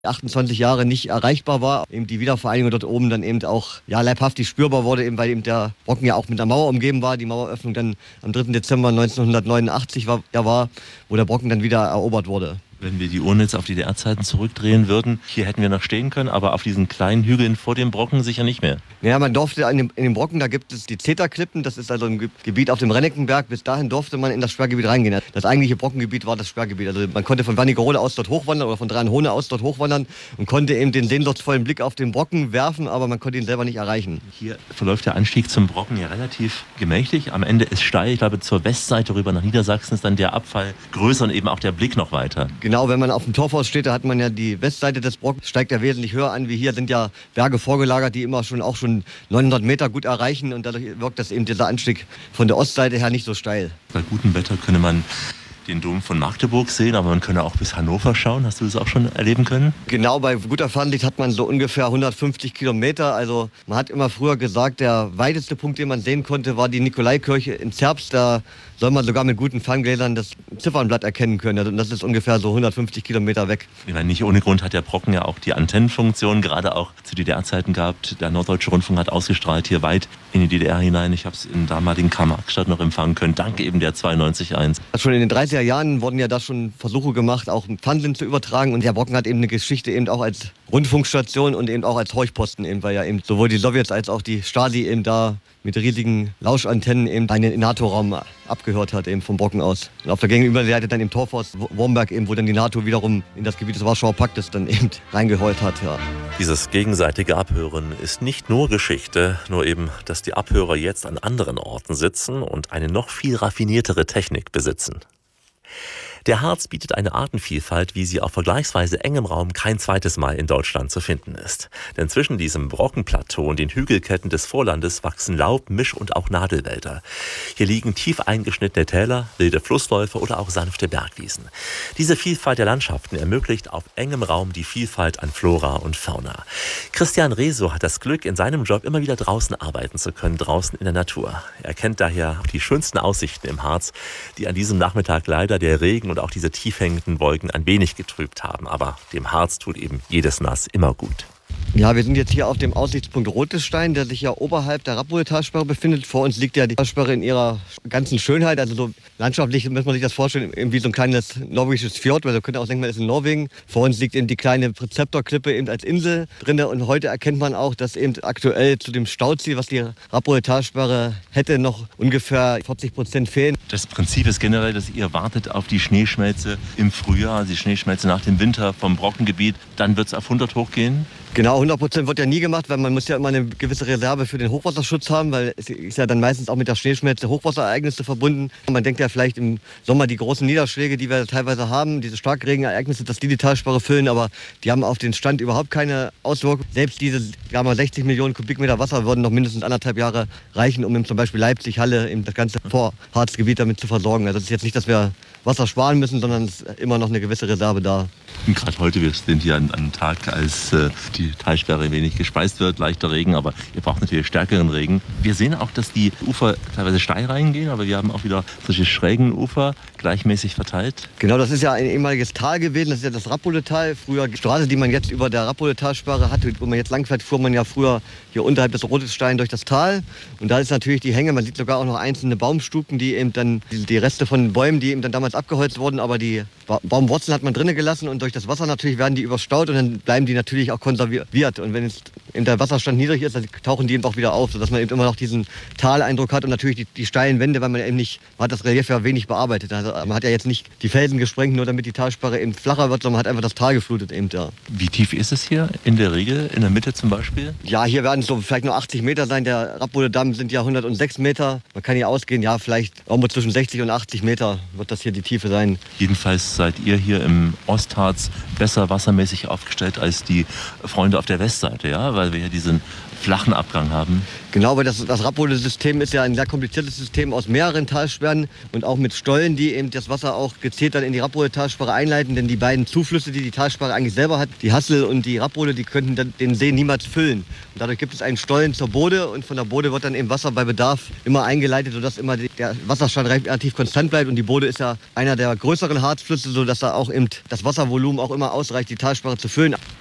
28 Jahre nicht erreichbar war. Eben die Wiedervereinigung dort oben dann eben auch leibhaftig spürbar wurde, eben weil eben der Brocken ja auch mit einer Mauer umgeben war. Die Maueröffnung dann am 3. Dezember 1989 war, wo der Brocken dann wieder erobert wurde. Wenn wir die Uhren jetzt auf DDR-Zeiten zurückdrehen würden, hier hätten wir noch stehen können, aber auf diesen kleinen Hügeln vor dem Brocken sicher nicht mehr. Ja, man durfte in dem Brocken, da gibt es die Zeterklippen, das ist also ein Gebiet auf dem Rennekenberg. Bis dahin durfte man in das Sperrgebiet reingehen. Das eigentliche Brockengebiet war das Sperrgebiet. Also man konnte von Wernigerode aus dort hochwandern oder von Dranhone aus dort hochwandern und konnte eben den sehnsuchtsvollen Blick auf den Brocken werfen, aber man konnte ihn selber nicht erreichen. Hier verläuft der Anstieg zum Brocken ja relativ gemächlich. Am Ende ist steil. Ich glaube, zur Westseite rüber nach Niedersachsen ist dann der Abfall größer und eben auch der Blick noch weiter. Genau, wenn man auf dem Torfhaus steht, da hat man ja die Westseite des Brockens, steigt ja wesentlich höher an wie hier. Sind ja Berge vorgelagert, die immer schon 900 Meter gut erreichen und dadurch wirkt das eben dieser Anstieg von der Ostseite her nicht so steil. Bei gutem Wetter könne man den Dom von Magdeburg sehen, aber man könne auch bis Hannover schauen. Hast du das auch schon erleben können? Genau, bei guter Fernsicht hat man so ungefähr 150 Kilometer. Also man hat immer früher gesagt, der weiteste Punkt, den man sehen konnte, war die Nikolaikirche in Zerbst. Da soll man sogar mit guten Ferngläsern das Ziffernblatt erkennen können. Und das ist ungefähr so 150 Kilometer weg. Ich meine, nicht ohne Grund hat der Brocken ja auch die Antennenfunktion gerade auch zu DDR-Zeiten gehabt. Der Norddeutsche Rundfunk hat ausgestrahlt hier weit in die DDR hinein. Ich habe es in damaligen Karl-Marx-Stadt noch empfangen können, dank eben der 92.1. Schon in den 30er Jahren wurden ja da schon Versuche gemacht, auch Fernsehen zu übertragen. Und der Brocken hat eben eine Geschichte eben auch als Rundfunkstation und eben auch als Horchposten, eben, weil ja eben sowohl die Sowjets als auch die Stasi eben da mit riesigen Lauschantennen eben einen NATO-Raum abgehört hat, eben vom Brocken aus. Und auf der Gegenüberseite dann im Torfhaus Wormberg, eben, wo dann die NATO wiederum in das Gebiet des Warschauer Paktes dann eben reingeholt hat. Ja. Dieses gegenseitige Abhören ist nicht nur Geschichte, nur eben, dass die Abhörer jetzt an anderen Orten sitzen und eine noch viel raffiniertere Technik besitzen. Der Harz bietet eine Artenvielfalt, wie sie auf vergleichsweise engem Raum kein zweites Mal in Deutschland zu finden ist. Denn zwischen diesem Brockenplateau und den Hügelketten des Vorlandes wachsen Laub-, Misch- und auch Nadelwälder. Hier liegen tief eingeschnittene Täler, wilde Flussläufe oder auch sanfte Bergwiesen. Diese Vielfalt der Landschaften ermöglicht auf engem Raum die Vielfalt an Flora und Fauna. Christian Reso hat das Glück, in seinem Job immer wieder draußen arbeiten zu können, draußen in der Natur. Er kennt daher die schönsten Aussichten im Harz, die an diesem Nachmittag leider der Regen und auch diese tief hängenden Wolken ein wenig getrübt haben. Aber dem Harz tut eben jedes Nass immer gut. Ja, wir sind jetzt hier auf dem Aussichtspunkt Rotestein, der sich ja oberhalb der Rappole-Talsperre befindet. Vor uns liegt ja die Talsperre in ihrer ganzen Schönheit. Also so landschaftlich muss man sich das vorstellen, wie so ein kleines norwegisches Fjord, weil man könnte auch denken, man ist in Norwegen. Vor uns liegt eben die kleine Präzeptorklippe eben als Insel drin. Und heute erkennt man auch, dass eben aktuell zu dem Stauziel, was die Rappole-Talsperre hätte, noch ungefähr 40% fehlen. Das Prinzip ist generell, dass ihr wartet auf die Schneeschmelze im Frühjahr, die Schneeschmelze nach dem Winter vom Brockengebiet. Dann wird es auf 100 hochgehen. Genau, 100% wird ja nie gemacht, weil man muss ja immer eine gewisse Reserve für den Hochwasserschutz haben, weil es ist ja dann meistens auch mit der Schneeschmelze Hochwasserereignisse verbunden. Man denkt ja vielleicht im Sommer die großen Niederschläge, die wir teilweise haben, diese Starkregenereignisse, dass die Talsperre füllen, aber die haben auf den Stand überhaupt keine Auswirkung. Selbst diese 60 Millionen Kubikmeter Wasser würden noch mindestens 1,5 Jahre reichen, um zum Beispiel Leipzig, Halle, eben das ganze Vorharzgebiet damit zu versorgen. Also es ist jetzt nicht, dass wir Wasser sparen müssen, sondern es ist immer noch eine gewisse Reserve da. Und gerade heute, wir sind hier an einem Tag, als die Talsperre wenig gespeist wird, leichter Regen, aber ihr braucht natürlich stärkeren Regen. Wir sehen auch, dass die Ufer teilweise steil reingehen, aber wir haben auch wieder solche schrägen Ufer gleichmäßig verteilt. Genau, das ist ja ein ehemaliges Tal gewesen, das ist ja das Rappole-Tal. Früher die Straße, die man jetzt über der Rappole-Talsperre hat, wo man jetzt langfährt, fuhr man ja früher hier unterhalb des Rotestein durch das Tal. Und da ist natürlich die Hänge, man sieht sogar auch noch einzelne Baumstuken, die eben dann, die Reste von den Bäumen, die eben dann damals abgeholzt wurden, aber die Baumwurzeln hat man drinnen gelassen und durch das Wasser natürlich werden die überstaut und dann bleiben die natürlich auch konserviert. Und wenn jetzt eben der Wasserstand niedrig ist, dann tauchen die eben auch wieder auf, sodass man eben immer noch diesen Taleindruck hat und natürlich die steilen Wände, weil man eben nicht, man hat das Relief ja wenig bearbeitet. Also man hat ja jetzt nicht die Felsen gesprengt, nur damit die Talsperre eben flacher wird, sondern man hat einfach das Tal geflutet eben da. Wie tief ist es hier in der Regel, in der Mitte zum Beispiel? Ja, hier werden es so vielleicht nur 80 Meter sein. Der Rappole-Damm sind ja 106 Meter. Man kann hier ausgehen, ja, vielleicht irgendwo zwischen 60 und 80 Meter wird das hier die Tiefe sein. Jedenfalls seid ihr hier im Ostharz besser wassermäßig aufgestellt als die Freunde auf der Westseite, ja, weil wir hier diesen flachen Abgang haben. Genau, weil das Rappole-System ist ja ein sehr kompliziertes System aus mehreren Talsperren und auch mit Stollen, die eben das Wasser auch gezielt dann in die Rappole-Talsperre einleiten. Denn die beiden Zuflüsse, die die Talsperre eigentlich selber hat, die Hassel und die Rappole, die könnten den See niemals füllen. Und dadurch gibt es einen Stollen zur Bode und von der Bode wird dann eben Wasser bei Bedarf immer eingeleitet, sodass immer der Wasserstand relativ konstant bleibt. Und die Bode ist ja einer der größeren Harzflüsse, sodass da auch eben das Wasservolumen auch immer ausreicht, die Talsperre zu füllen.